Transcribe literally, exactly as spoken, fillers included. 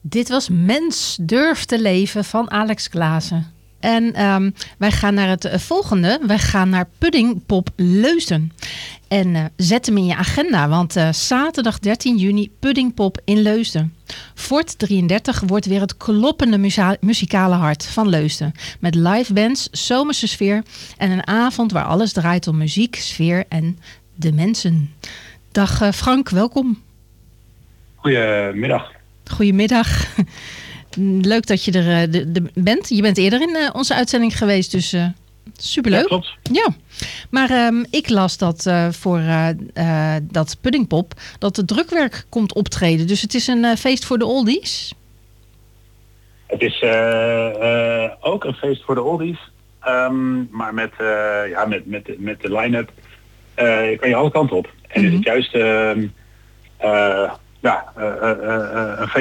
Dit was Mens durft te leven van Alex Klaassen. En um, wij gaan naar het uh, volgende. Wij gaan naar Puddingpop Leusden. En uh, zet hem in je agenda, want uh, zaterdag dertien juni Puddingpop in Leusden. Fort drieëndertig wordt weer het kloppende muza- muzikale hart van Leusden. Met live bands, zomerse sfeer en een avond waar alles draait om muziek, sfeer en de mensen. Dag uh, Frank, welkom. Goedemiddag. Goedemiddag. Leuk dat je er uh, de, de bent. Je bent eerder in uh, onze uitzending geweest, dus uh, superleuk. Ja, klopt. Ja, maar um, ik las dat uh, voor uh, uh, dat Puddingpop dat het drukwerk komt optreden. Dus het is een uh, feest voor de oldies. Het is uh, uh, ook een feest voor de oldies, um, maar met, uh, ja, met, met, met de line-up uh, kan je alle kanten op. En mm-hmm. is het juist uh, uh, ja, uh, uh, uh, een feest